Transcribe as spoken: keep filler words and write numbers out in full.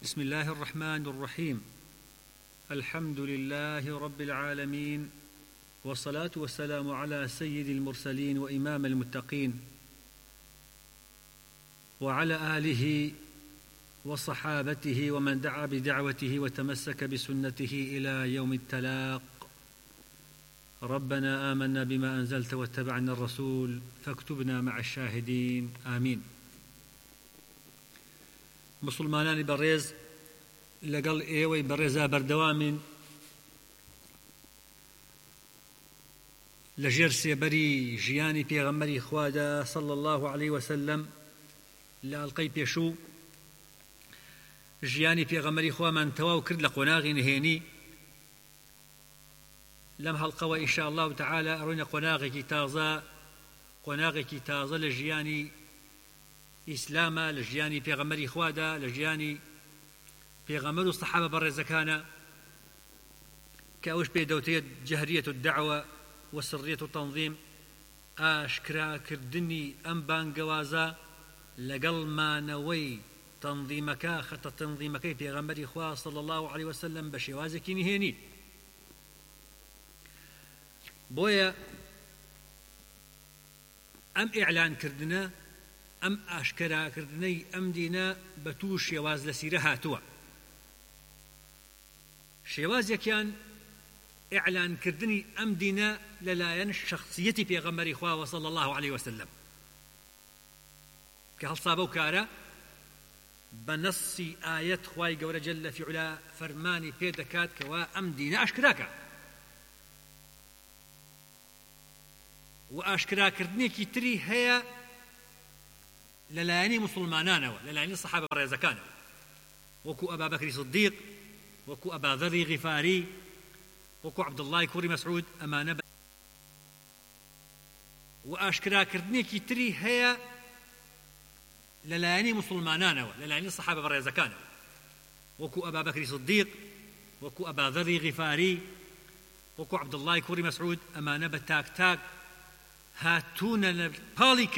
بسم الله الرحمن الرحيم. الحمد لله رب العالمين، والصلاة والسلام على سيد المرسلين وإمام المتقين، وعلى آله وصحابته ومن دعا بدعوته وتمسك بسنته إلى يوم التلاق. ربنا آمنا بما أنزلت واتبعنا الرسول فاكتبنا مع الشاهدين آمين. مسلمانان بەڕێز، لەگەڵ ئێوەی بەڕێزا بەردەوامین لەژێر سێبەری ژیانی پێغەمبەری خوادا صلی الله عليه وسلم. لە ئەڵقەی پێشوو ژیانی پێغەمبەری خوامان تەواو کرد لە قۆناغی نهێنی. لەم هەڵقەوە ئینشاء الله تعالى ئەڕۆینە قۆناغێکی تازە، قۆناغێکی تازە لە ژیانی ئیسلامە، لە ژیانی پێغەمبەری خوادا، لە ژیانی پێغەمبەر و سەحابە بەڕێزەکانە، کە ئەوش پێدەوترێت جەهریەت الدعوە وسڕیەت التەنظیم، ئاشکراکردنی ئەم بانگەوازە لەگەڵ مانەوەی تەنظیمەکە، خەتە تەنظیمەکەی پێغەمبەری خوا صلی الله عليه وسلم بە شێوازێکی نهێنی. بۆیە ئەم ئیعلانکردنە، ئەم ئاشکراکردنەی ئەم دینە بە توو شێواز لە سیرە هاتووە. شێوازێکیان ئیعلانکردنی ئەم دینە لەلایەن شەخسیەتی پێغەمبەری خوا صلی الله عليه وسلم، کە هەڵسا بەو کارە بە نەسی ئایەت خوای گەورە جەل فی علا فەرمانی پێ دەکات کەوا ئەم دینە ئاشکراکە، و ئاشکراکردنێکی تری هەیە لەلایەنی مسلمانانەوە، لەلایەنی سەحابە بەڕێزەکانەوە، وەکو ئەبا بەکری سدیق، وەکو ئەبا ذەری غیفاری، وەکو عەبدوڵڵای کوڕی مەسعود. ئەمانە و ئاشکراکردنێکی تری هەیە لەلایەنی مسلمانانەوە، لەلایەنی سەحابە بەڕێزەکانەوە، وەکو ئەبا بەکری سدیق، وەکو ئەبا ذەری غیفاری، وەکو عەبدوڵڵای کوڕی مەسعود. ئەمانە بە تاک تاک هاتوونە لە پاڵی